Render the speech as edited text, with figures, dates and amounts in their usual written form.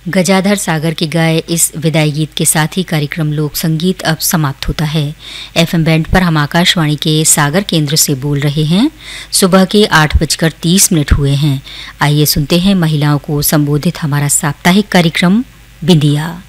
गजाधर सागर की गाए इस विदाई गीत के साथ ही कार्यक्रम लोक संगीत अब समाप्त होता है। एफएम बैंड पर हम आकाशवाणी के सागर केंद्र से बोल रहे हैं। सुबह के 8:30 हुए हैं। आइए सुनते हैं महिलाओं को संबोधित हमारा साप्ताहिक कार्यक्रम बिंदिया।